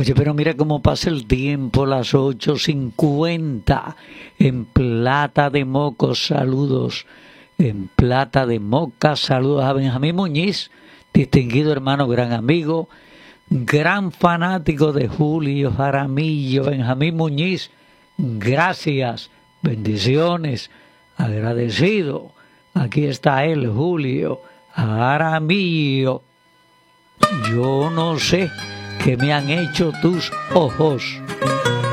Oye, pero mira cómo pasa el tiempo, las 8:50. En Plata de Moca, saludos. En Plata de Moca, saludos a Benjamín Muñiz, distinguido hermano, gran amigo, gran fanático de Julio Jaramillo. Benjamín Muñiz, gracias, bendiciones, agradecido. Aquí está él, Julio Jaramillo. Yo no sé qué me han hecho tus ojos.